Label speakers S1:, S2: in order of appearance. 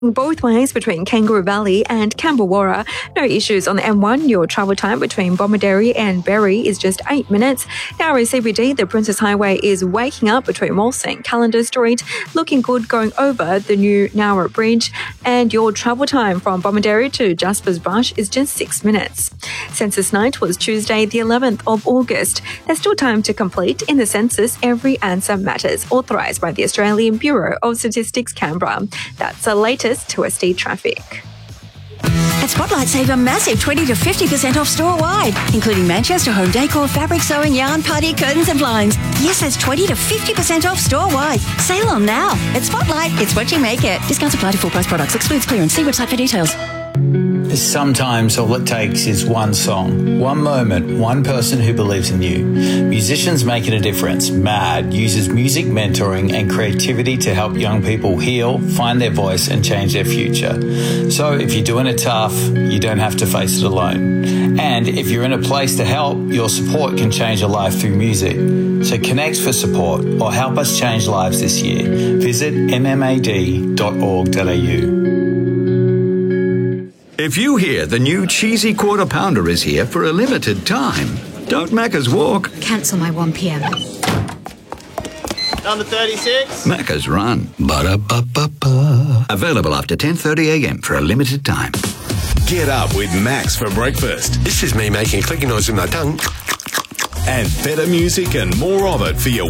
S1: both ways between Kangaroo Valley and Camberwarra. No issues on the M1. Your travel time between Bomaderry and Berry is just 8 minutes. Narrow CBD, the Princess Highway is waking up between Walsall and Calendar Street, looking good going over the new Nowra Bridge. And your travel time from Bomaderry to Jaspers Bush is just 6 minutes. Census night was Tuesday, the 11th of August. There's still time to complete in the census. Every answer matters, authorised by the Australian Bureau of Statistics, Canberra. That's the latest to SD traffic.
S2: At Spotlight, save a massive 20 to 50% off store-wide, including Manchester home decor, fabric sewing, yarn, party, curtains and blinds. Yes, that's 20 to 50% off store-wide. Sale on now. At Spotlight, it's what you make it. Discounts apply to full-price products. Excludes clearance. See website for details.
S3: Sometimes all it takes is one song, one moment, one person who believes in you. Musicians Making a Difference, MAD, uses music mentoring and creativity to help young people heal, find their voice and change their future. So if you're doing it tough, you don't have to face it alone. And if you're in a place to help, your support can change a life through music. So connect for support or help us change lives this year. Visit mmad.org.au.
S4: If you hear the new cheesy quarter pounder is here for a limited time, don't Macca's walk.
S5: Cancel my 1 p.m.
S6: Number 36.
S4: Macca's run. Ba-da-ba-ba-ba. Available after 10:30 a.m. for a limited time.
S7: Get up with Max for breakfast.
S8: This is me making a clicking noise with my tongue.
S7: And better music and more of it for your